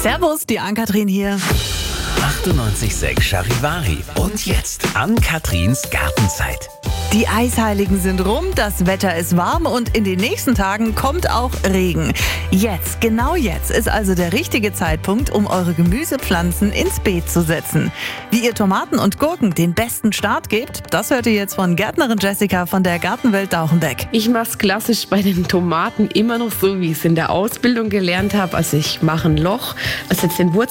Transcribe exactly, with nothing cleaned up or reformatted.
Servus, die Ann-Kathrin hier. achtundneunzig Komma sechs Charivari. Und jetzt Ann-Katrins Gartenzeit. Die Eisheiligen sind rum, das Wetter ist warm und in den nächsten Tagen kommt auch Regen. Jetzt, genau jetzt, ist also der richtige Zeitpunkt, um eure Gemüsepflanzen ins Beet zu setzen. Wie ihr Tomaten und Gurken den besten Start gebt, das hört ihr jetzt von Gärtnerin Jessica von der Gartenwelt Dauchenbeck. Ich mache es klassisch bei den Tomaten immer noch so, wie ich es in der Ausbildung gelernt habe. Also ich mache ein Loch, also jetzt den Wurzel